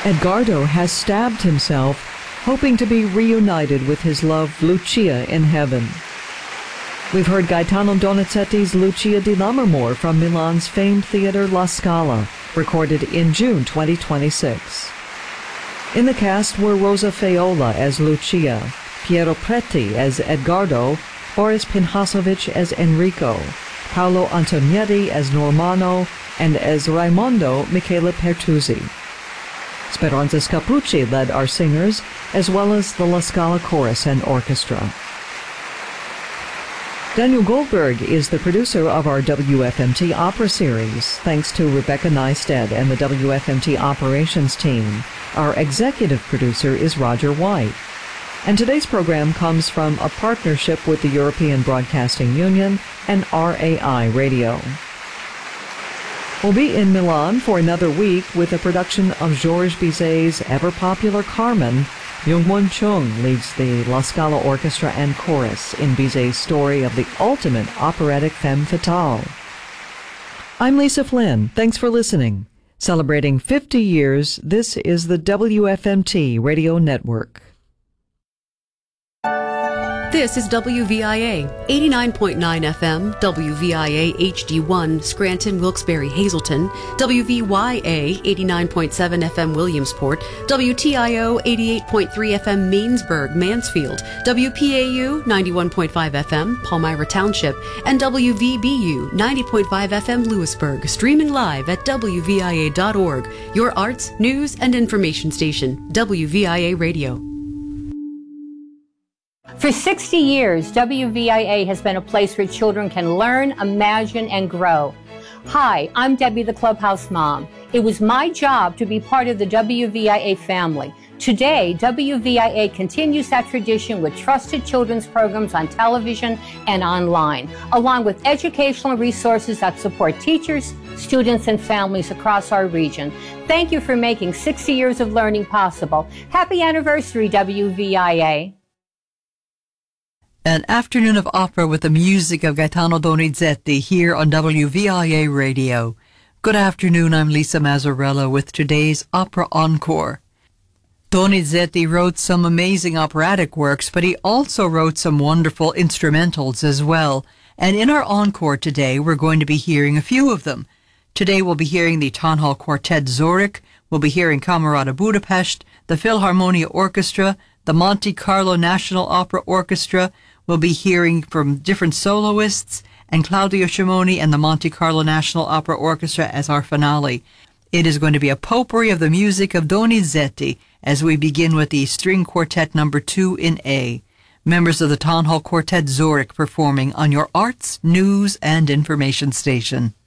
Edgardo has stabbed himself, hoping to be reunited with his love Lucia in heaven. We've heard Gaetano Donizetti's Lucia di Lammermoor from Milan's famed theater La Scala, recorded in June 2026. In the cast were Rosa Faiola as Lucia, Piero Preti as Edgardo, Boris Pinhasovic as Enrico, Paolo Antonietti as Normanno, and as Raimondo, Michele Pertuzzi. Speranza Scapucci led our singers, as well as the La Scala Chorus and Orchestra. Daniel Goldberg is the producer of our WFMT Opera Series. Thanks to Rebecca Neisted and the WFMT Operations team. Our executive producer is Roger White. And today's program comes from a partnership with the European Broadcasting Union and RAI Radio. We'll be in Milan for another week with a production of Georges Bizet's ever-popular Carmen. Jung-Won Chung leads the La Scala Orchestra and Chorus in Bizet's story of the ultimate operatic femme fatale. I'm Lisa Flynn. Thanks for listening. Celebrating 50 years, this is the WFMT Radio Network. This is WVIA 89.9 FM, WVIA HD1, Scranton, Wilkes-Barre, Hazleton, WVYA 89.7 FM, Williamsport, WTIO 88.3 FM, Mainsburg, Mansfield, WPAU 91.5 FM, Palmyra Township, and WVBU 90.5 FM, Lewisburg, streaming live at WVIA.org, your arts, news, and information station, WVIA Radio. For 60 years, WVIA has been a place where children can learn, imagine, and grow. Hi, I'm Debbie, the Clubhouse Mom. It was my job to be part of the WVIA family. Today, WVIA continues that tradition with trusted children's programs on television and online, along with educational resources that support teachers, students, and families across our region. Thank you for making 60 years of learning possible. Happy anniversary, WVIA. An afternoon of opera with the music of Gaetano Donizetti here on WVIA Radio. Good afternoon, I'm Lisa Mazzarella with today's Opera Encore. Donizetti wrote some amazing operatic works, but he also wrote some wonderful instrumentals as well. And in our encore today, we're going to be hearing a few of them. Today we'll be hearing the Tonhall Quartet Zurich, we'll be hearing Camerata Budapest, the Philharmonia Orchestra, the Monte Carlo National Opera Orchestra. We'll be hearing from different soloists, and Claudio Scimoni and the Monte Carlo National Opera Orchestra as our finale. It is going to be a potpourri of the music of Donizetti as we begin with the String Quartet number 2 in A. Members of the Tonhall Quartet Zurich performing on your arts, news, and information station.